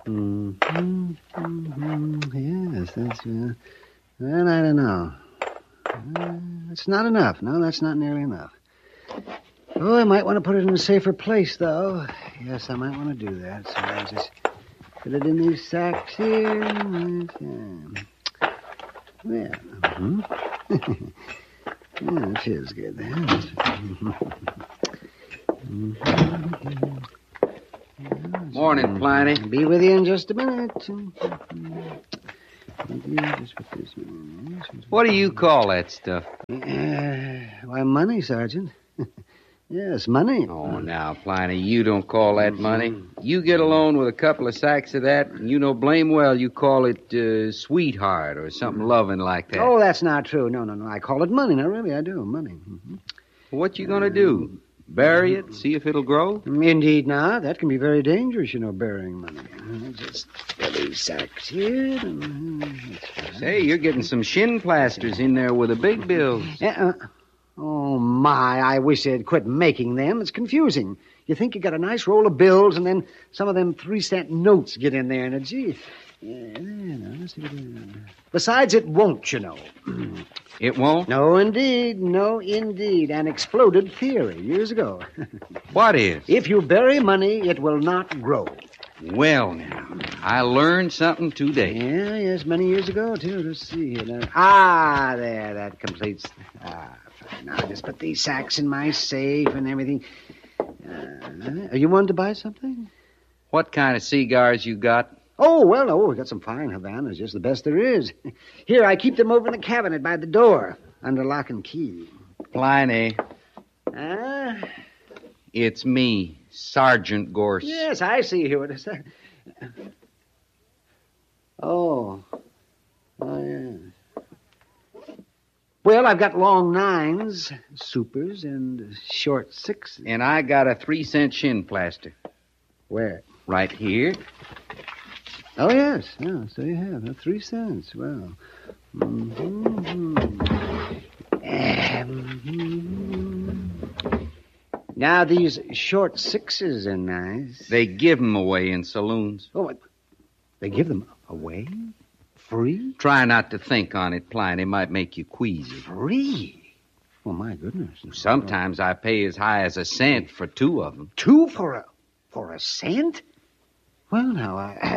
Yes, that's... well, I don't know. It's not enough. No, that's not nearly enough. Oh, I might want to put it in a safer place, though. Yes, I might want to do that. So I'll just put it in these sacks here. Well, yeah, it feels good then. Morning, Pliny. Be with you in just a minute. What do you call that stuff? Why, money, Sergeant. Yes, money. Oh, now, Pliny, you don't call that money. You get alone with a couple of sacks of that, and you know blame well you call it sweetheart or something loving like that. Oh, that's not true. No. I call it money. No, really, I do. Money. What you gonna do? Bury it, see if it'll grow? Indeed not. That can be very dangerous, burying money. Just fill these sacks here. Say, you're getting some shin plasters in there with the big bills. Oh, my, I wish they'd quit making them. It's confusing. You think you got a nice roll of bills, and then some of them 3-cent notes get in there, and gee... Besides, it won't, It won't? No, indeed. An exploded theory years ago. What is? If you bury money, it will not grow. Well, now, I learned something today. Yes, many years ago, too. Let's see here. There, that completes... fine. Now, just put these sacks in my safe and everything. You wanted to buy something? What kind of cigars you got? Oh, well, we got some fine Havanas, just the best there is. Here, I keep them over in the cabinet by the door, under lock and key. Pliny. It's me, Sergeant Gorse. Yes, I see who it is. Oh, yeah. Well, I've got long 9s, supers, and short 6s. And I got a 3-cent shin plaster. Where? Right here. Oh, yes. Yeah, so you have. 3 cents. Well. Now, these short 6s are nice. They give them away in saloons. Oh, what? They give them away? Free? Try not to think on it, Pliny. It might make you queasy. Free? Oh, my goodness. Sometimes I pay as high as a cent for 2 of them. 2 for a cent? Well, now,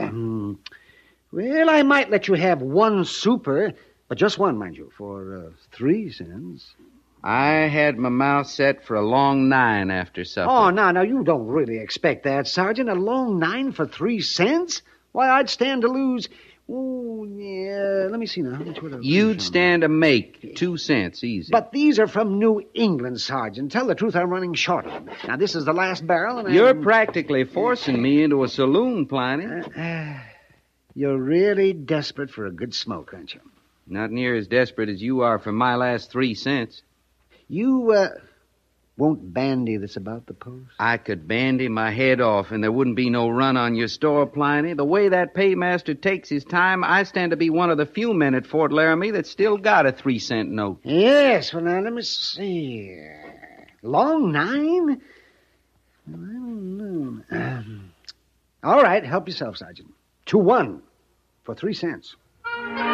I might let you have 1 super, but just 1, mind you, for 3 cents. I had my mouth set for a long 9 after supper. Oh, now, you don't really expect that, Sergeant. A long 9 for 3 cents? Why, I'd stand to lose... Oh, yeah, let me see now. How much would I You'd stand to make 2 cents easy. But these are from New England, Sergeant. Tell the truth, I'm running short of them. Now, this is the last barrel, and You're practically forcing me into a saloon, Pliny. You're really desperate for a good smoke, aren't you? Not near as desperate as you are for my last 3 cents. You, won't bandy this about the post? I could bandy my head off, and there wouldn't be no run on your store, Pliny. The way that paymaster takes his time, I stand to be one of the few men at Fort Laramie that's still got a 3-cent note. Yes, well, now, let me see. Long 9? I don't know. All right, help yourself, Sergeant. 2-1 for 3 cents.